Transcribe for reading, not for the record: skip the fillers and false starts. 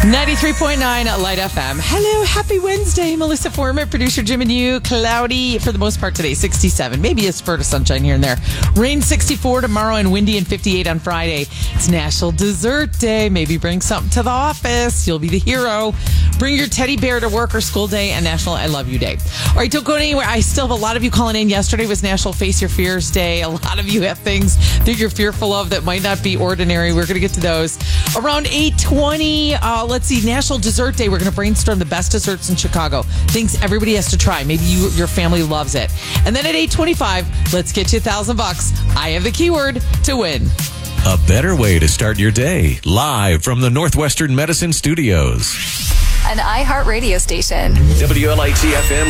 93.9 Light FM. Hello, happy Wednesday. Melissa Foreman, producer Jim and you. Cloudy for the most part today, 67. Maybe a spurt of sunshine here and there. Rain 64 tomorrow and windy and 58 on Friday. It's National Dessert Day. Maybe bring something to the office. You'll be the hero. Bring your teddy bear to work or school day and National I Love You Day. All right, don't go anywhere. I still have a lot of you calling in. Yesterday was National Face Your Fears Day. A lot of you have things that you're fearful of that might not be ordinary. We're going to get to those. Around 8:20, let's see, National Dessert Day. We're going to brainstorm the best desserts in Chicago. Things everybody has to try. Maybe your family loves it. And then at 8:25, let's get you $1,000. I have the keyword to win. A better way to start your day. Live from the Northwestern Medicine Studios. An iHeart radio station. WLIT FM.